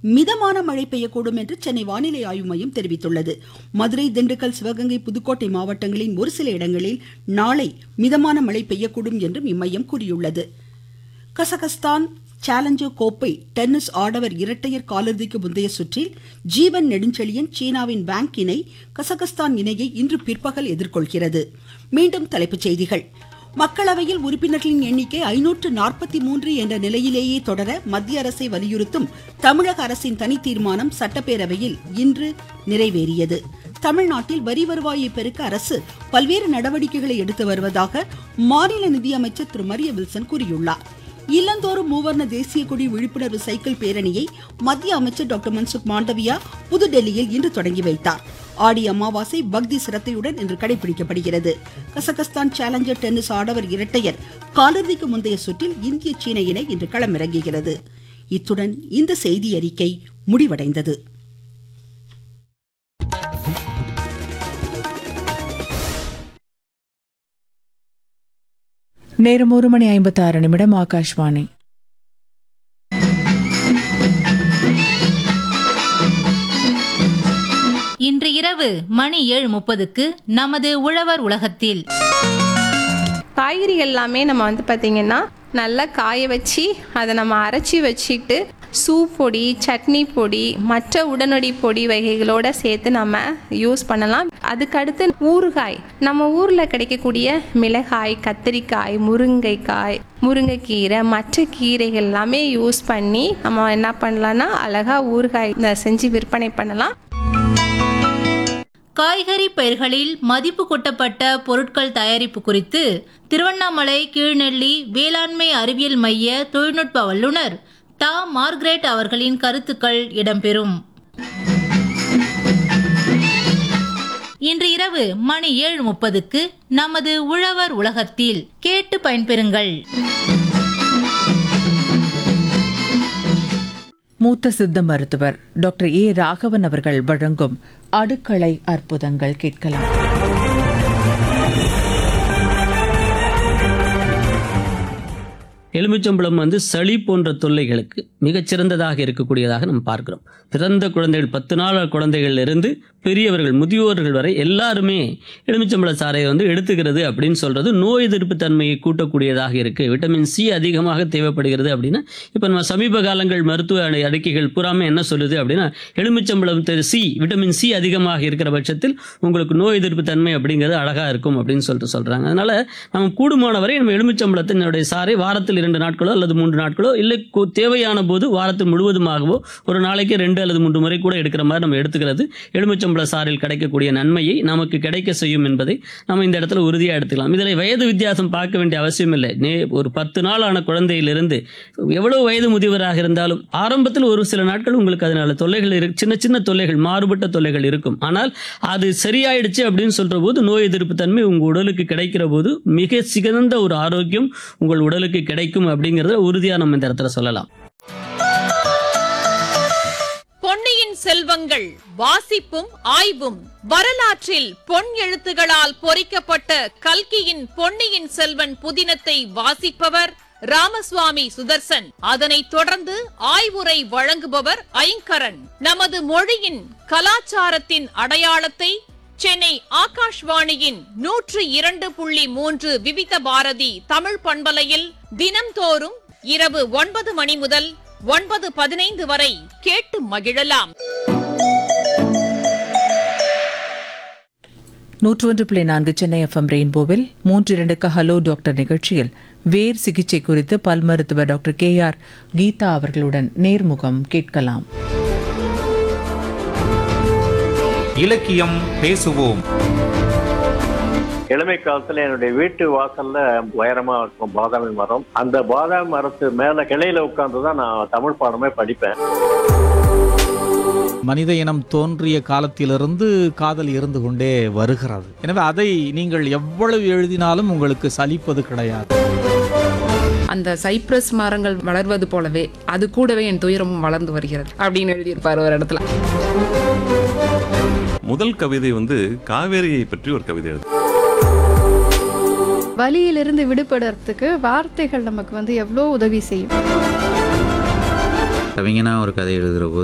மிதமான மழை பெய்யக்கூடும் என்று சென்னை வானிலை ஆய்வு மையம் தெரிவித்துள்ளது. மதுரை, திண்டுக்கல், சிவகங்கை, புதுக்கோட்டை மாவட்டங்களின் ஒரு சில இடங்களில் நாளை மிதமான மழை பெய்யக்கூடும் என்றும் இம்மையம் கூறியுள்ளது. கசகஸ்தான் சேலஞ்சர் கோப்பை டென்னிஸ் ஆடவர் இரட்டையர் காலிறுதிக்கு முந்தைய சுற்றில் ஜீவன் நெடுஞ்செழியன் சீனாவின் வாங் இணை கசகஸ்தான் இணையை இன்று பிற்பகல் எதிர்கொள்கிறது. மீண்டும் தலைப்புச் செய்திகள். மக்களவையில் உறுப்பினர்களின் எண்ணிக்கை 543 என்ற நிலையிலேயே தொடர மத்திய அரசை வலியுறுத்தும் தமிழக அரசின் தனி தீர்மானம் சட்டப்பேரவையில் இன்று நிறைவேறியது. தமிழ்நாட்டில் வரி வருவாயை பெருக்க அரசு பல்வேறு நடவடிக்கைகளை எடுத்து வருவதாக மாநில நிதியமைச்சர் திரு மரிய வில்சன் கூறியுள்ளார். இல்லந்தோறும் மூவர்ண தேசிய கொடி விழிப்புணர்வு சைக்கிள் பேரணியை மத்திய அமைச்சர் டாக்டர் மன்சுக் மாண்டவியா புதுடெல்லியில் இன்று தொடங்கி வைத்தார். ஆடி அமாவாசை பக்தி சிரத்தையுடன் இன்று கடைபிடிக்கப்படுகிறது. கசகஸ்தான் சேலஞ்சர் டென்னிஸ் ஆடவர் இரட்டையர் காலிறுதிக்கு முந்தைய சுற்றில் இந்திய சீன இணை இன்று களமிறங்குகிறது. இத்துடன் இந்த செய்தி அறிக்கை முடிவடைந்தது. நேரம் 1:56 ஆகாஷ்வாணி. இன்று இரவு மணி 7:30க்கு நமது உழவர் உலகத்தில் காய்கறி எல்லாமே நம்ம பார்த்தீங்கன்னா நல்லா காய வச்சு அதை நம்ம அரைச்சி வச்சுக்கிட்டு சூப் பொடி, சட்னி பொடி, மற்ற உடனடி பொடி வகைகளோடு சேர்த்து நம்ம யூஸ் பண்ணலாம். அதுக்கடுத்து ஊறுகாய், நம்ம ஊரில் கிடைக்கக்கூடிய மிளகாய், கத்திரிக்காய், முருங்கைக்காய், முருங்கைக்கீரை, மற்ற கீரைகள் எல்லாமே யூஸ் பண்ணி நம்ம என்ன பண்ணலான்னா அழகாக ஊறுகாய் செஞ்சு விற்பனை பண்ணலாம். காய்கறி பயிர்களில் மதிப்பு கூட்டப்பட்ட பொருட்கள் தயாரிப்பு குறித்து திருவண்ணாமலை கீழ்நெல்லி வேளாண்மை அறிவியல் மைய தொழில்நுட்ப வல்லுநர் தா மார்கரெட் அவர்களின் கருத்துக்கள் இடம்பெறும். இன்று இரவு மணி 7:30க்கு நமது உழவர் உலகத்தில் கேட்டு பயன்பெறுங்கள். மூத்த சித்த மருத்துவர் டாக்டர் ஏ ராகவன் அவர்கள் வழங்கும் அடுக்களை அற்புதங்கள் கேட்கலாம். எலுமிச்சம்பழம் சளி போன்ற தொல்லைகளுக்கு மிகச்சிறந்ததாக இருக்கக்கூடியதாக நம்ம பார்க்கிறோம். பிறந்த குழந்தைகள் 10 நாள் குழந்தைகளிலிருந்து பெரியவர்கள் முதியோர்கள் வரை எல்லாருமே எலுமிச்சம்பழ சாறை எடுத்துக்கிறது அப்படின்னு சொல்றது நோய் எதிர்ப்பு தன்மையை கூட்டக்கூடியதாக இருக்கு. விட்டமின் சி அதிகமாக தேவைப்படுகிறது அப்படின்னா இப்போ நம்ம சமீப காலங்கள் மருத்துவ அறிக்கைகள் பூராமே என்ன சொல்லுது அப்படின்னா எலுமிச்சம்பழம் விட்டமின் சி அதிகமாக இருக்கிற பட்சத்தில் உங்களுக்கு நோய் எதிர்ப்பு தன்மை அப்படிங்கிறது அழகா இருக்கும் அப்படின்னு சொல்றாங்க. அதனால நம்ம கூடுமான வரை நம்ம எலுமிச்சம்பழத்தினுடைய சாறை வாரத்தில் 2 நாட்களோ அல்லது 3 நாட்களோ இல்லை தேவையான போது வாரத்தில் முழுவதுமாகவோ ஒரு நாளைக்கு 2 அல்லது 3 முறை கூட எடுக்கிற மாதிரி நம்ம எடுத்துக்கிறது எலுமிச்சம்பழ சாறில் கிடைக்கக்கூடிய நன்மையை நமக்கு கிடைக்க செய்யும் என்பதை நம்ம இந்த இடத்துல உறுதியாக எடுத்துக்கலாம். இதில் வயது வித்தியாசம் பார்க்க வேண்டிய அவசியம் இல்லை. ஒரு 10 நாள் ஆன குழந்தையிலிருந்து எவ்வளவு வயது முதியவராக இருந்தாலும் ஆரம்பத்தில் ஒரு சில நாட்கள் உங்களுக்கு அதனால தொல்லைகள் சின்ன சின்ன தொல்லைகள், மாறுபட்ட தொல்லைகள் இருக்கும். ஆனால் அது சரியாயிடுச்சு அப்படின்னு சொல்ற போது நோய் எதிர்ப்பு தன்மை உங்க உடலுக்கு கிடைக்கிற போது மிக சிறந்த ஒரு ஆரோக்கியம் உங்கள் உடலுக்கு கிடைக்கும் அப்படிங்கறத உறுதியா நம்ம இந்த இடத்துல சொல்லலாம். பொன்னியின் செல்வங்கள் வாசிப்பும் ஆய்வும், வரலாற்றில் பொன் எழுத்துகளால் பொறிக்கப்பட்ட கல்கியின் பொன்னியின் செல்வன் புதினத்தை வாசிப்பவர் ராமசுவாமி சுதர்சன். அதனைத் தொடர்ந்து ஆய்வுரை வழங்குபவர் ஐங்கரன். நமது மொழியின் கலாச்சாரத்தின் அடையாளத்தை சென்னை ஆகாஷ்வாணியின் 102.3 விவித பாரதி தமிழ் பண்பலையில் தினம்தோறும் இரவு 9 மணி முதல் 9:15 வரை கேட்டு மகிழலாம். 101.4 சென்னை FM ரெயின்போவில் 3:2க்கு ஹலோ டாக்டர் நிகழ்ச்சியில் வேர் சிகிச்சை குறித்து பல் மருத்துவர் டாக்டர் KR கீதா அவர்களுடன் நேர்முகம் கேட்கலாம். இலக்கியம் பேசுவோம். இளமை காலத்துல என்னுடைய வீட்டு வாசல்ல உயரமா இருக்கும் பாதாமி மரம். அந்த பாதாமி மரத்து மேல கிளையில உட்கார்ந்துதான் நான் தமிழ் பாடமே படிப்பேன். மனித இனம் தோன்றிய காலத்திலிருந்து காதல் இருந்து கொண்டே வருகிறது. எனவே அதை நீங்கள் எவ்வளவு எழுதினாலும் உங்களுக்கு சலிப்பது கிடையாது. அந்த சைப்ரஸ் மரங்கள் வளர்வது போலவே அது கூடவே என் துயரமும் வளர்ந்து வருகிறது அப்படின்னு எழுதியிருப்பார் ஒரு இடத்துல. முதல் கவிதை காவேரியை பற்றி ஒரு கவிதை எழுது. வலியிலிருந்து விடுபடுறதுக்கு வார்த்தைகள் நமக்கு எவ்வளோ உதவி செய்யும். கவிஞனா ஒரு கதை எழுதுகிற போது